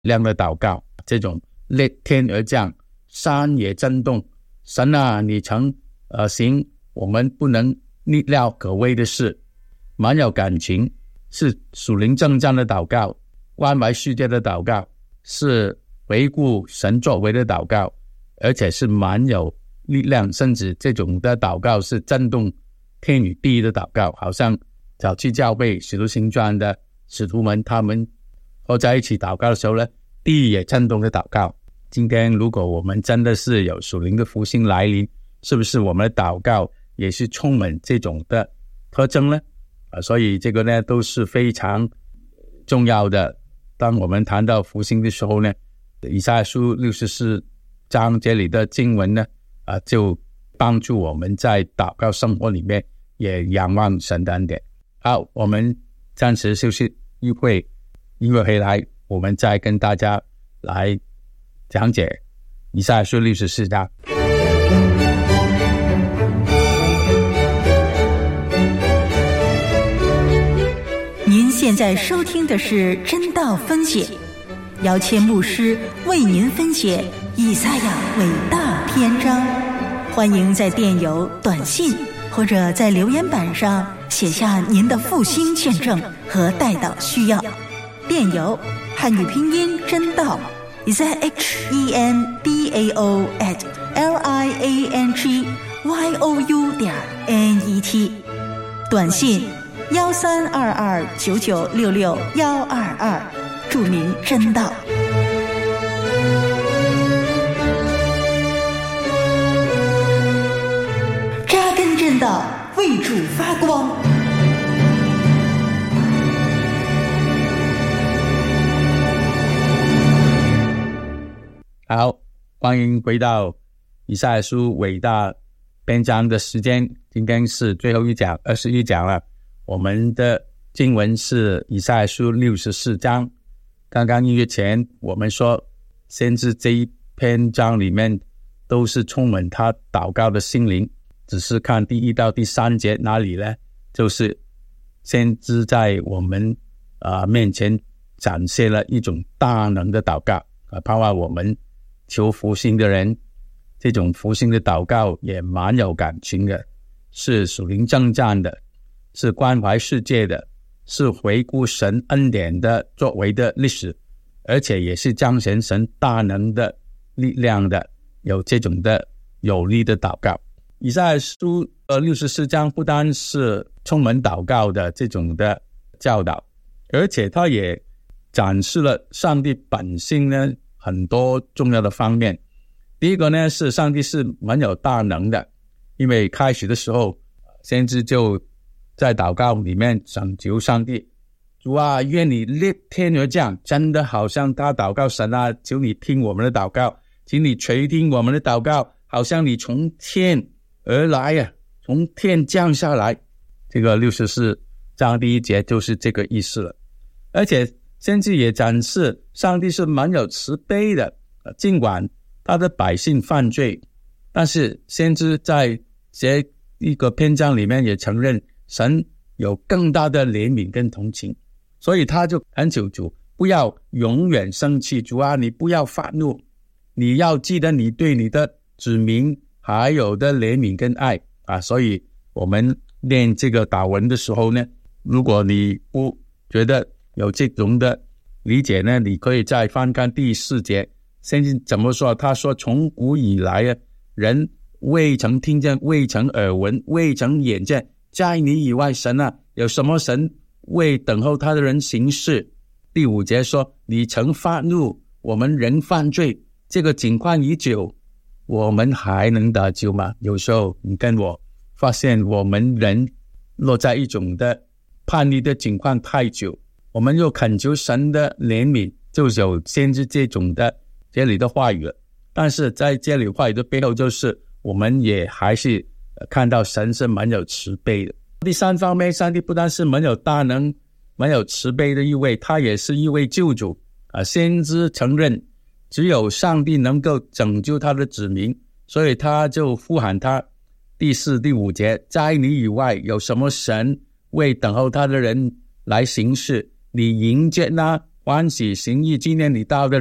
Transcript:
量的祷告，这种裂天而降，山也震动，神啊，你曾行我们不能逆料可畏的事，蛮有感情，是属灵征战的祷告，关怀世界的祷告，是回顾神作为的祷告，而且是蛮有力量，甚至这种的祷告是震动天与地的祷告，好像早期教会使徒行传的使徒们，他们合在一起祷告的时候呢，地也震动的祷告。今天如果我们真的是有属灵的复兴来临，是不是我们的祷告也是充满这种的特征呢？所以这个呢都是非常重要的。当我们谈到复兴的时候呢，以赛亚书64章这里的经文呢，就帮助我们在祷告生活里面也仰望神的恩典。好，我们暂时休息一会，音乐回来我们再跟大家来讲解以赛亚书64章。 您现在收听的是真道分解，姚谦牧师为您分解以赛亚伟大篇章。欢迎在电邮、短信或者在留言板上写下您的复兴见证和代祷需要。电邮汉语拼音真道 ZHENDAO@LIANGYOU.net， 短信1322996622，注明真道。扎根真道，为主发光。 好，欢迎回到以赛亚书伟大篇章的时间，今天是最后一讲21讲了。我们的经文是以赛亚书64章。刚刚音乐前我们说，先知这一篇章里面都是充满他祷告的心灵，只是看第1到第3节哪里呢，就是先知在我们面前展现了一种大能的祷告，盼望我们求复兴的人，这种复兴的祷告也蛮有感情的，是属灵征战的，是关怀世界的，是回顾神恩典的作为的历史，而且也是彰显神大能的力量的，有这种的有力的祷告。以赛亚书64章不单是充满祷告的这种的教导，而且它也展示了上帝本性呢很多重要的方面。第一个呢是上帝是蛮有大能的，因为开始的时候先知就在祷告里面请求上帝，主啊，愿你裂天而降，真的好像他祷告神啊，求你听我们的祷告，请你垂听我们的祷告，好像你从天而来啊，从天降下来。这个64章第1节就是这个意思了。而且先知也展示上帝是蛮有慈悲的，尽管他的百姓犯罪，但是先知在这一个篇章里面也承认神有更大的怜悯跟同情，所以他就恳求主不要永远生气，主啊，你不要发怒，你要记得你对你的子民还有的怜悯跟爱所以我们念这个祷文的时候呢，如果你不觉得有这种的理解呢，你可以再翻看第4节，先知怎么说？他说从古以来人未曾听见，未曾耳闻，未曾眼见，在你以外神啊，有什么神为等候他的人行事？第5节说你曾发怒，我们人犯罪，这个情况已久，我们还能得救吗？有时候你跟我发现我们人落在一种的叛逆的情况太久，我们又恳求神的怜悯，就有先知这种的这里的话语了。但是在这里话语的背后，就是我们也还是看到神是蛮有慈悲的。第3方面，上帝不但是蛮有大能蛮有慈悲的一位，他也是一位救主先知承认只有上帝能够拯救他的子民，所以他就呼喊他。第4、第5节，在你以外有什么神为等候他的人来行事？你迎接那欢喜行义纪念你到的